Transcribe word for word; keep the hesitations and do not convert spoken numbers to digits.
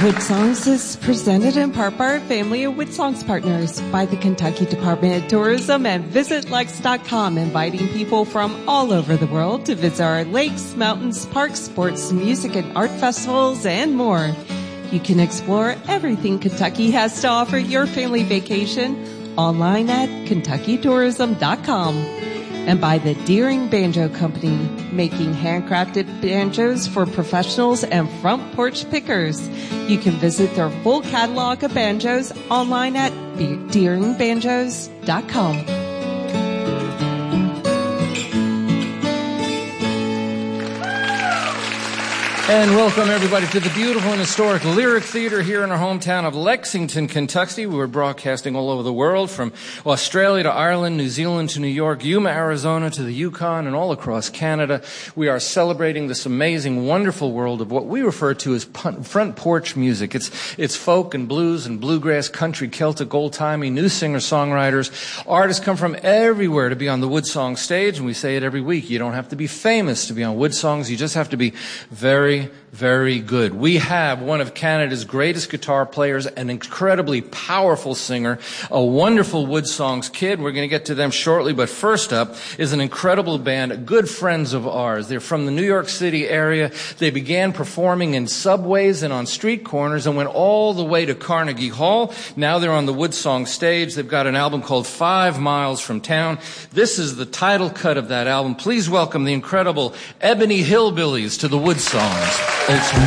Wood Songs is presented in part by our family of Wood Songs partners, by the Kentucky Department of Tourism and Visit Lex dot com, inviting people from all over the world to visit our lakes, mountains, parks, sports, music, and art festivals, and more. You can explore everything Kentucky has to offer your family vacation online at kentucky tourism dot com. And by the Deering Banjo Company, making handcrafted banjos for professionals and front porch pickers. You can visit their full catalog of banjos online at deering banjos dot com. And welcome, everybody, to the beautiful and historic Lyric Theater here in our hometown of Lexington, Kentucky. We're broadcasting all over the world, from Australia to Ireland, New Zealand to New York, Yuma, Arizona to the Yukon, and all across Canada. We are celebrating this amazing, wonderful world of what we refer to as front porch music. It's it's folk and blues and bluegrass, country, Celtic, old-timey, new singer-songwriters. Artists come from everywhere to be on the Wood Song stage, and we say it every week. You don't have to be famous to be on Wood Songs. You just have to be very Very, very good. We have one of Canada's greatest guitar players, an incredibly powerful singer, a wonderful Wood Songs kid. We're going to get to them shortly, but first up is an incredible band, good friends of ours. They're from the New York City area. They began performing in subways and on street corners and went all the way to Carnegie Hall. Now they're on the Wood Song stage. They've got an album called Five Miles from Town. This is the title cut of that album. Please welcome the incredible Ebony Hillbillies to the Wood Songs. It's